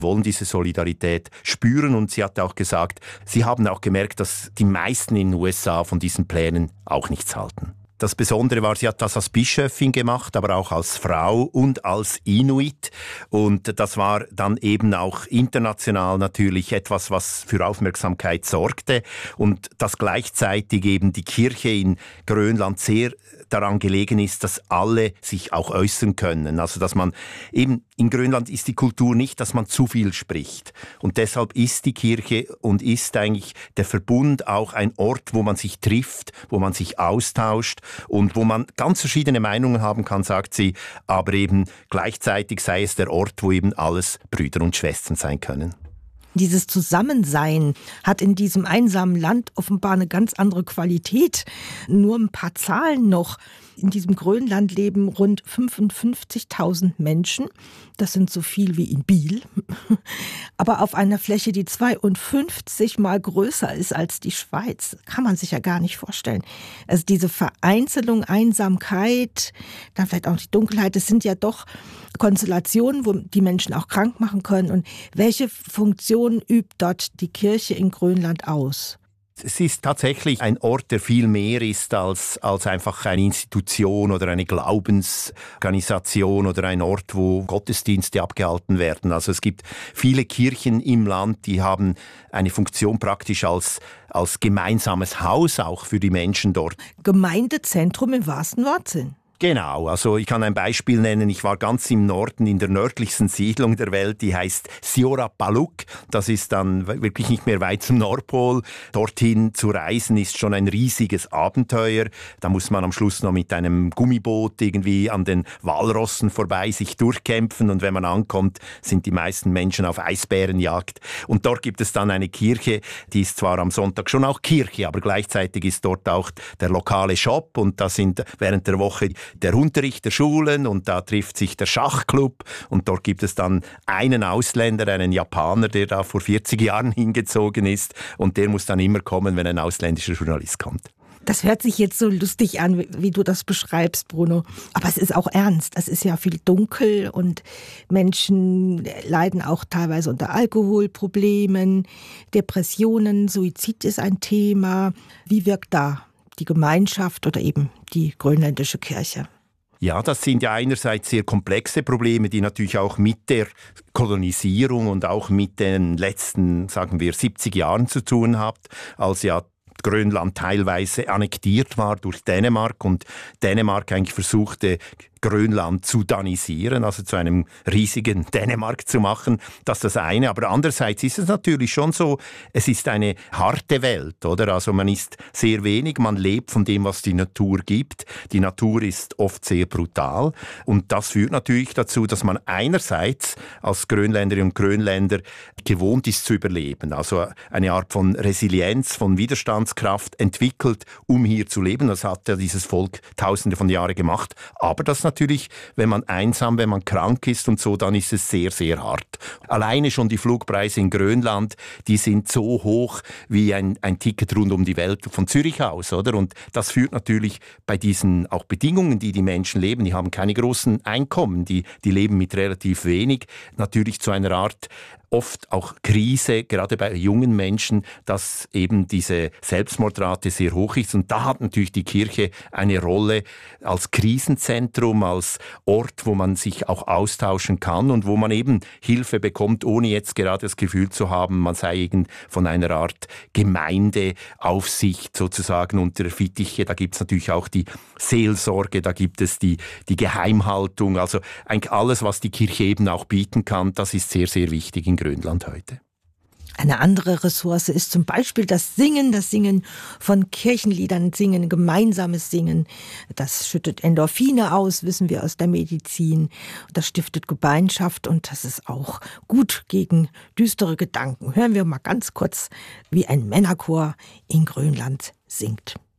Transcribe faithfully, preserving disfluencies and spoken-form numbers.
wollen diese Solidarität spüren. Und sie hat auch gesagt, sie haben auch gemerkt, dass die meisten in den U S A von diesen Plänen auch nichts halten. Das Besondere war, sie hat das als Bischöfin gemacht, aber auch als Frau und als Inuit. Und das war dann eben auch international natürlich etwas, was für Aufmerksamkeit sorgte. Und dass gleichzeitig eben die Kirche in Grönland sehr daran gelegen ist, dass alle sich auch äußern können. Also dass man eben, in Grönland ist die Kultur nicht, dass man zu viel spricht. Und deshalb ist die Kirche und ist eigentlich der Verbund auch ein Ort, wo man sich trifft, wo man sich austauscht und wo man ganz verschiedene Meinungen haben kann, sagt sie, aber eben gleichzeitig sei es der Ort, wo eben alles Brüder und Schwestern sein können. Dieses Zusammensein hat in diesem einsamen Land offenbar eine ganz andere Qualität. Nur ein paar Zahlen noch. In diesem Grönland leben rund fünfundfünfzigtausend Menschen. Das sind so viel wie in Biel. Aber auf einer Fläche, die zweiundfünfzig Mal größer ist als die Schweiz. Kann man sich ja gar nicht vorstellen. Also diese Vereinzelung, Einsamkeit, dann vielleicht auch die Dunkelheit, das sind ja doch Konstellationen, wo die Menschen auch krank machen können. Und welche Funktion übt dort die Kirche in Grönland aus? Es ist tatsächlich ein Ort, der viel mehr ist als, als einfach eine Institution oder eine Glaubensorganisation oder ein Ort, wo Gottesdienste abgehalten werden. Also es gibt viele Kirchen im Land, die haben eine Funktion praktisch als, als gemeinsames Haus auch für die Menschen dort. Gemeindezentrum im wahrsten Wortsinn. Genau, also ich kann ein Beispiel nennen. Ich war ganz im Norden in der nördlichsten Siedlung der Welt, die heißt Siorapaluk. Das ist dann wirklich nicht mehr weit zum Nordpol. Dorthin zu reisen ist schon ein riesiges Abenteuer. Da muss man am Schluss noch mit einem Gummiboot irgendwie an den Walrossen vorbei sich durchkämpfen und wenn man ankommt, sind die meisten Menschen auf Eisbärenjagd. Und dort gibt es dann eine Kirche, die ist zwar am Sonntag schon auch Kirche, aber gleichzeitig ist dort auch der lokale Shop und da sind während der Woche der Unterricht der Schulen und da trifft sich der Schachclub und dort gibt es dann einen Ausländer, einen Japaner, der da vor vierzig Jahren hingezogen ist und der muss dann immer kommen, wenn ein ausländischer Journalist kommt. Das hört sich jetzt so lustig an, wie du das beschreibst, Bruno. Aber es ist auch ernst. Es ist ja viel dunkel und Menschen leiden auch teilweise unter Alkoholproblemen, Depressionen, Suizid ist ein Thema. Wie wirkt da die Gemeinschaft oder eben die grönländische Kirche? Ja, das sind ja einerseits sehr komplexe Probleme, die natürlich auch mit der Kolonisierung und auch mit den letzten, sagen wir, siebzig Jahren zu tun haben, als ja Grönland teilweise annektiert war durch Dänemark und Dänemark eigentlich versuchte, Grönland zu danisieren, also zu einem riesigen Dänemark zu machen. Das ist das eine. Aber andererseits ist es natürlich schon so, es ist eine harte Welt, oder? Also man ist sehr wenig, man lebt von dem, was die Natur gibt. Die Natur ist oft sehr brutal. Und das führt natürlich dazu, dass man einerseits als Grönländerin und Grönländer gewohnt ist zu überleben. Also eine Art von Resilienz, von Widerstandskraft entwickelt, um hier zu leben. Das hat ja dieses Volk tausende von Jahren gemacht. Aber das natürlich, wenn man einsam, wenn man krank ist und so, dann ist es sehr, sehr hart. Alleine schon die Flugpreise in Grönland, die sind so hoch wie ein, ein Ticket rund um die Welt von Zürich aus, oder? Und das führt natürlich bei diesen auch Bedingungen, die die Menschen leben, die haben keine großen Einkommen, die, die leben mit relativ wenig, natürlich zu einer Art oft auch Krise, gerade bei jungen Menschen, dass eben diese Selbstmordrate sehr hoch ist. Und da hat natürlich die Kirche eine Rolle als Krisenzentrum, als Ort, wo man sich auch austauschen kann und wo man eben Hilfe bekommt, ohne jetzt gerade das Gefühl zu haben, man sei eben von einer Art Gemeindeaufsicht sozusagen unter der Fittiche. Da gibt es natürlich auch die Seelsorge, da gibt es die, die Geheimhaltung. Also eigentlich alles, was die Kirche eben auch bieten kann, das ist sehr, sehr wichtig in Grönland heute. Eine andere Ressource ist zum Beispiel das Singen, das Singen von Kirchenliedern, Singen, gemeinsames Singen. Das schüttet Endorphine aus, wissen wir aus der Medizin. Das stiftet Gemeinschaft und das ist auch gut gegen düstere Gedanken. Hören wir mal ganz kurz, wie ein Männerchor in Grönland singt.